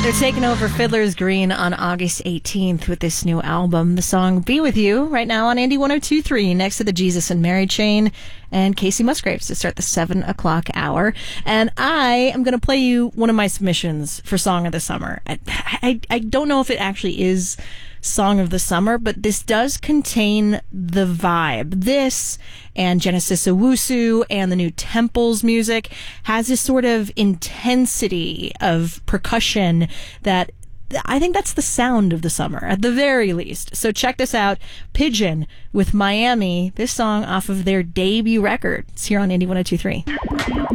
They're taking over Fiddler's Green on August 18th with this new album. The song Be With You right now on Andy 102.3 next to the Jesus and Mary chain and Casey Musgraves to start the 7 o'clock hour. And I am going to play you one of my submissions for Song of the Summer. I don't know if it actually is Song of the Summer, but this does contain the vibe. This and Genesis Owusu and the new Temples music has this sort of intensity of percussion that I think that's the sound of the summer, at the very least. So check this out. Pigeon with Miami, this song off of their debut record. It's here on Indie 102.3.